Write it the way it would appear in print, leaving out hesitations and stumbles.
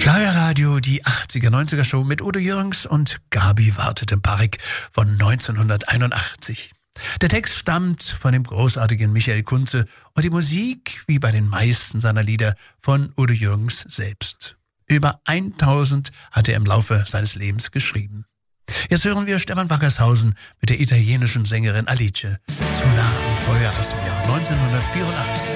Schlagerradio, die 80er, 90er Show mit Udo Jürgens und Gabi wartet im Park von 1981. Der Text stammt von dem großartigen Michael Kunze und die Musik, wie bei den meisten seiner Lieder, von Udo Jürgens selbst. Über 1000 hat er im Laufe seines Lebens geschrieben. Jetzt hören wir Stefan Wackershausen mit der italienischen Sängerin Alice, Zu nah am Feuer aus dem Jahr 1984.